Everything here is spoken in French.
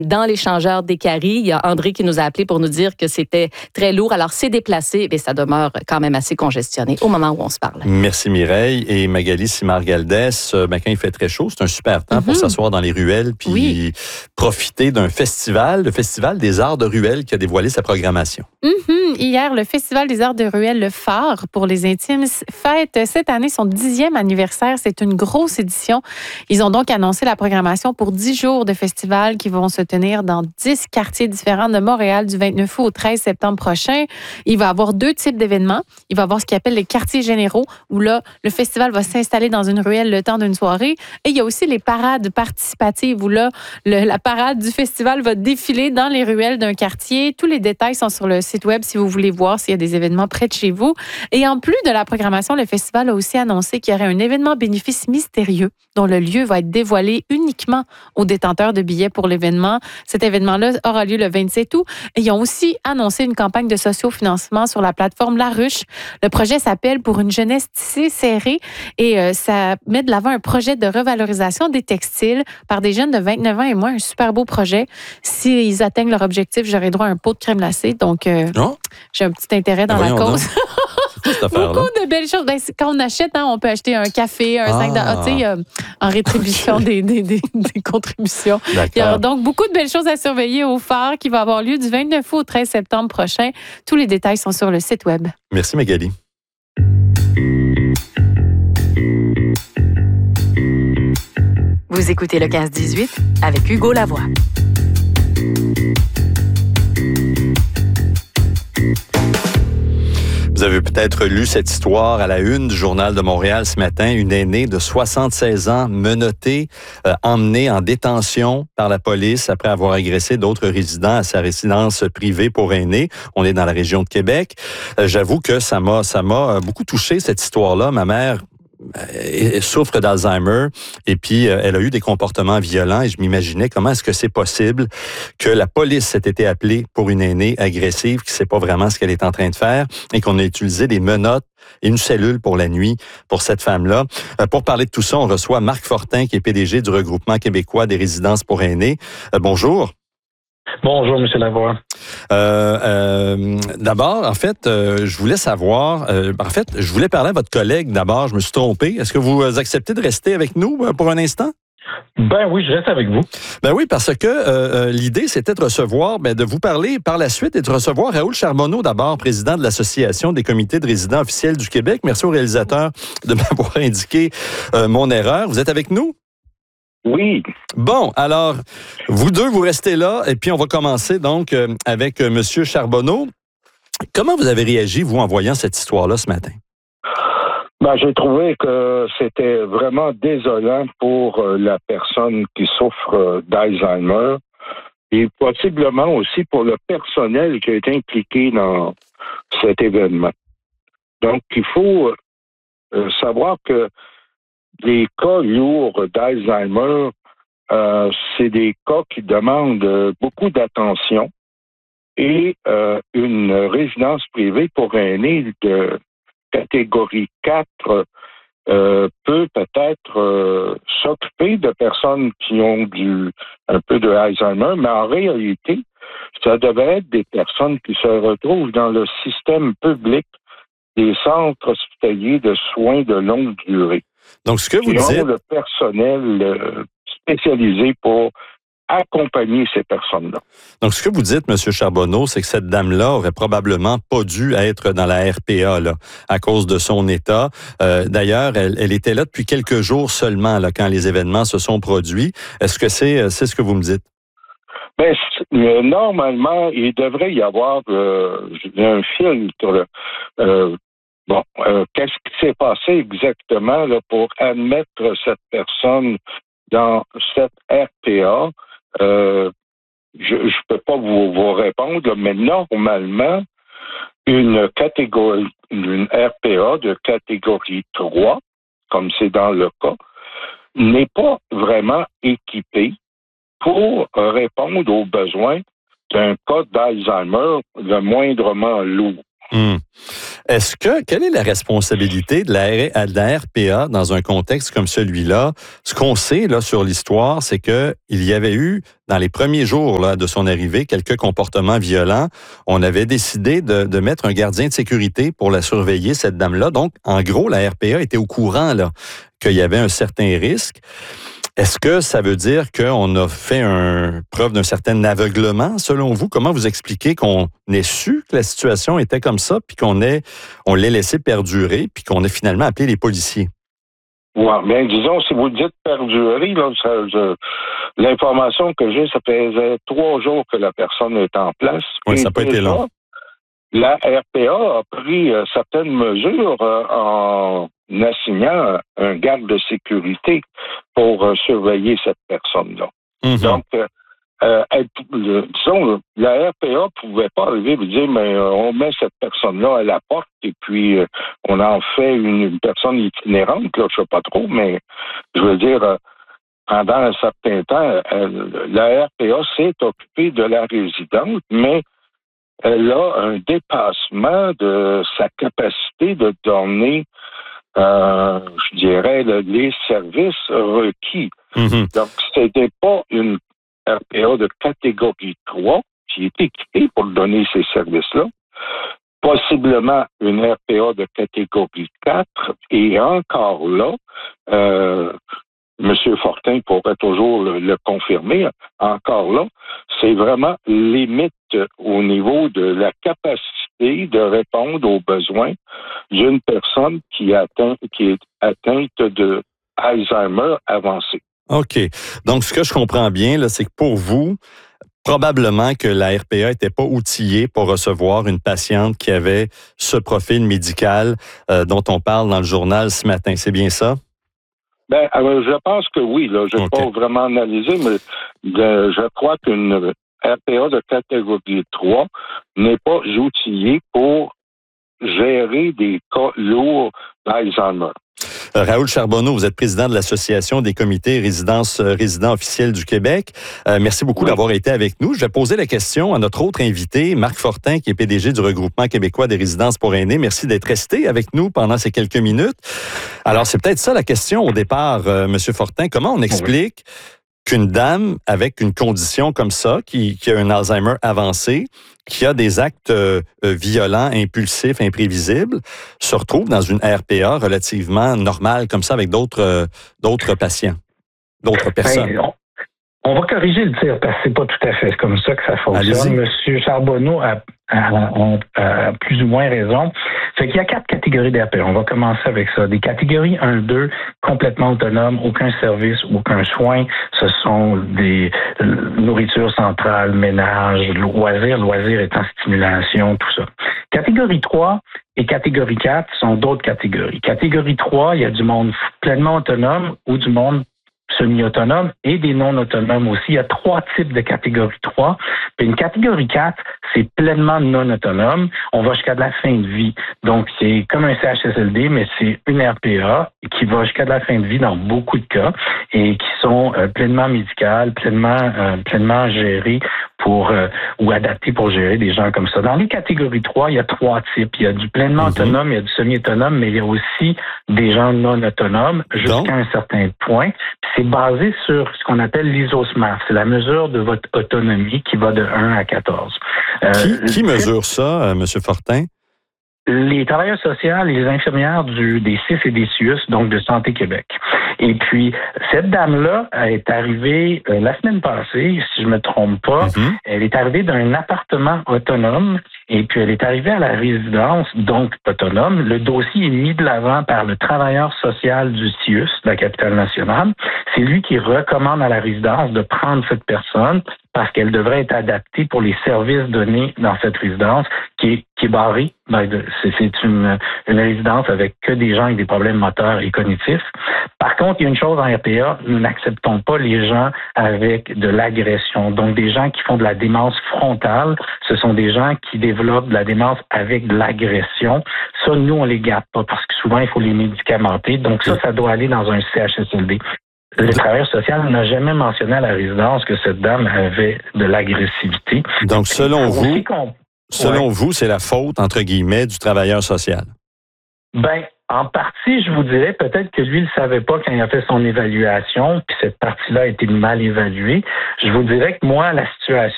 dans l'échangeur des Caries. Il y a André qui nous a appelé pour nous dire que c'était très lourd. Alors, c'est déplacé, mais ça demeure quand même assez congestionné au moment où on se parle. Merci Mireille. Et Magali Simard-Galdès, quand il fait très chaud, c'est un super temps pour s'asseoir dans les ruelles puis profiter d'un festival, le Festival des arts de ruelles qui a dévoilé sa programmation. Hier, le Festival des arts de ruelles, le phare pour les intimes, fête cette année son 10e anniversaire. C'est une grosse édition. Ils ont donc annoncé la programmation pour 10 jours de festival qui vont se tenir dans 10 quartiers différents de Montréal du 29 août au 13 septembre prochain. Il va y avoir 2 types d'événements. Il va y avoir ce qu'ils appellent les quartiers généraux, où là, le festival va s'installer dans une ruelle le temps d'une soirée. Et il y a aussi les parades participatives, où là, la parade du festival va défiler dans les ruelles d'un quartier. Tous les détails sont sur le site web si vous voulez voir s'il y a des événements près de chez vous. Et en plus de la programmation, le festival a aussi annoncé qu'il y aurait un événement bénéfice mystérieux dont le lieu va être dévoilé uniquement aux détenteurs de billets pour l'événement. Cet événement-là aura lieu le 27 août. Et ils ont aussi annoncé une campagne de sociofinancement sur la plateforme La Ruche. Le projet s'appelle Pour une jeunesse tissée serrée et ça met de l'avant un projet de revalorisation des textiles par des jeunes de 29 ans et moins. Un super beau projet. S'ils atteignent leur objectif, j'aurai droit à un pot de crème glacée. Donc, j'ai un petit intérêt dans la cause. Beaucoup de belles choses. Ben, quand on achète, on peut acheter un café, un $5 en rétribution des contributions. Il y aura donc beaucoup de belles choses à surveiller au phare qui va avoir lieu du 29 août au 13 septembre prochain. Tous les détails sont sur le site web. Merci Magali. Vous écoutez le 15-18 avec Hugo Lavoie. Vous avez peut-être lu cette histoire à la une du Journal de Montréal ce matin. Une aînée de 76 ans menottée, emmenée en détention par la police après avoir agressé d'autres résidents à sa résidence privée pour aînés. On est dans la région de Québec. J'avoue que ça m'a beaucoup touché, cette histoire-là. Ma mère souffre d'Alzheimer et puis elle a eu des comportements violents et je m'imaginais comment est-ce que c'est possible que la police ait été appelée pour une aînée agressive qui sait pas vraiment ce qu'elle est en train de faire et qu'on a utilisé des menottes et une cellule pour la nuit pour cette femme-là. Pour parler de tout ça, on reçoit Marc Fortin qui est PDG du Regroupement québécois des résidences pour aînés. Bonjour. Bonjour, M. Lavoie. D'abord, en fait, je voulais savoir, je voulais parler à votre collègue d'abord, je me suis trompé. Est-ce que vous acceptez de rester avec nous pour un instant? Ben oui, je reste avec vous. Ben oui, parce que l'idée, c'était de recevoir, de vous parler par la suite et de recevoir Raoul Charbonneau d'abord, président de l'Association des comités de résidents officiels du Québec. Merci au réalisateur de m'avoir indiqué mon erreur. Vous êtes avec nous? Oui. Bon, alors, vous deux, vous restez là, et puis on va commencer donc avec M. Charbonneau. Comment vous avez réagi, vous, en voyant cette histoire-là ce matin? Ben, j'ai trouvé que c'était vraiment désolant pour la personne qui souffre d'Alzheimer et possiblement aussi pour le personnel qui a été impliqué dans cet événement. Donc, il faut savoir que les cas lourds d'Alzheimer, c'est des cas qui demandent beaucoup d'attention et une résidence privée pour aînés de catégorie 4 peut peut-être s'occuper de personnes qui ont un peu de Alzheimer, mais en réalité, ça devrait être des personnes qui se retrouvent dans le système public des centres hospitaliers de soins de longue durée. Donc, ce que vous dites... ont le personnel spécialisé pour accompagner ces personnes-là. Donc, ce que vous dites, M. Charbonneau, c'est que cette dame-là aurait probablement pas dû être dans la RPA là, à cause de son état. D'ailleurs, elle était là depuis quelques jours seulement là, quand les événements se sont produits. Est-ce que c'est ce que vous me dites? Ben, normalement, il devrait y avoir un filtre. Qu'est-ce qui s'est passé exactement là, pour admettre cette personne dans cette RPA? Je ne peux pas vous répondre, là, mais normalement, une RPA de catégorie 3, comme c'est dans le cas, n'est pas vraiment équipée pour répondre aux besoins d'un cas d'Alzheimer le moindrement lourd. Quelle est la responsabilité de la RPA dans un contexte comme celui-là? Ce qu'on sait là sur l'histoire, c'est que il y avait eu, dans les premiers jours là, de son arrivée, quelques comportements violents. On avait décidé de mettre un gardien de sécurité pour la surveiller, cette dame-là. Donc, en gros, la RPA était au courant là, qu'il y avait un certain risque. Est-ce que ça veut dire qu'on a fait preuve d'un certain aveuglement, selon vous? Comment vous expliquez qu'on ait su que la situation était comme ça, puis on l'ait laissé perdurer, puis qu'on ait finalement appelé les policiers? Ouais, bien, disons, si vous dites perdurer, là, l'information que j'ai, ça faisait 3 jours que la personne est en place. Oui, ça n'a pas été long. La RPA a pris certaines mesures en assignant un garde de sécurité pour surveiller cette personne-là. Mm-hmm. Donc, disons, la RPA ne pouvait pas arriver et dire, mais on met cette personne-là à la porte et puis on en fait une personne itinérante, là, je ne sais pas trop, mais je veux dire, pendant un certain temps, la RPA s'est occupée de la résidente, mais elle a un dépassement de sa capacité de donner, je dirais, les services requis. Mm-hmm. Donc, ce n'était pas une RPA de catégorie 3 qui est équipée pour donner ces services-là. Possiblement une RPA de catégorie 4 et encore là, M. Fortin pourrait toujours le confirmer. Encore là, c'est vraiment limite au niveau de la capacité de répondre aux besoins d'une personne qui est atteinte de Alzheimer avancé. OK. Donc, ce que je comprends bien, là, c'est que pour vous, probablement que la RPA n'était pas outillée pour recevoir une patiente qui avait ce profil médical dont on parle dans le journal ce matin. C'est bien ça? Ben, je pense que oui. Là, je n'ai pas vraiment analysé, mais je crois qu'une RPA de catégorie 3 n'est pas outillée pour gérer des cas lourds d'Alzheimer. Raoul Charbonneau, vous êtes président de l'Association des comités résidents officiels du Québec. Merci beaucoup d'avoir été avec nous. Je vais poser la question à notre autre invité, Marc Fortin, qui est PDG du Regroupement québécois des résidences pour aînés. Merci d'être resté avec nous pendant ces quelques minutes. Alors, c'est peut-être ça la question au départ, Monsieur Fortin. Comment on explique qu'une dame avec une condition comme ça, qui a un Alzheimer avancé, qui a des actes violents, impulsifs, imprévisibles, se retrouve dans une RPA relativement normale comme ça avec d'autres patients, d'autres personnes? On va corriger le tir parce que c'est pas tout à fait comme ça que ça fonctionne. Monsieur Charbonneau a plus ou moins raison. Fait qu'il y a 4 catégories d'RPA. On va commencer avec ça. Des catégories 1-2, complètement autonomes, aucun service, aucun soin. Ce sont des nourritures centrales, ménage, loisirs étant stimulation, tout ça. Catégorie 3 et catégorie 4 sont d'autres catégories. Catégorie 3, il y a du monde pleinement autonome ou du monde semi-autonomes et des non-autonomes aussi. Il y a 3 types de catégorie 3. Puis une catégorie 4, c'est pleinement non-autonome. On va jusqu'à de la fin de vie. Donc, c'est comme un CHSLD, mais c'est une RPA qui va jusqu'à de la fin de vie dans beaucoup de cas et qui sont pleinement médicales, pleinement gérées ou adaptées pour gérer des gens comme ça. Dans les catégories 3, il y a 3 types. Il y a du pleinement autonome, il y a du semi-autonome, mais il y a aussi des gens non autonomes jusqu'à un certain point. C'est basé sur ce qu'on appelle l'ISO-SMART. C'est la mesure de votre autonomie qui va de 1 à 14. Qui mesure ça, M. Fortin? Les travailleurs sociaux et les infirmières des CIS et des CIUS, donc de Santé Québec. Et puis, cette dame-là est arrivée la semaine passée, si je me trompe pas. Elle est arrivée d'un appartement autonome et puis elle est arrivée à la résidence, donc autonome. Le dossier est mis de l'avant par le travailleur social du CIUS, de la capitale nationale. C'est lui qui recommande à la résidence de prendre cette personne parce qu'elle devrait être adaptée pour les services donnés dans cette résidence qui est barrée. C'est une résidence avec que des gens avec des problèmes moteurs et cognitifs. Par contre, il y a une chose en RPA, nous n'acceptons pas les gens avec de l'agression. Donc, des gens qui font de la démence frontale, ce sont des gens qui développent de la démence avec de l'agression. Ça, nous, on les garde pas parce que souvent, il faut les médicamenter. Donc, ça doit aller dans un CHSLD. Le travailleur social n'a jamais mentionné à la résidence que cette dame avait de l'agressivité. Donc, selon vous, selon vous, c'est la faute, entre guillemets, du travailleur social? Ben, en partie, je vous dirais peut-être que lui, il ne savait pas quand il a fait son évaluation, puis cette partie-là a été mal évaluée. Je vous dirais que moi, la situation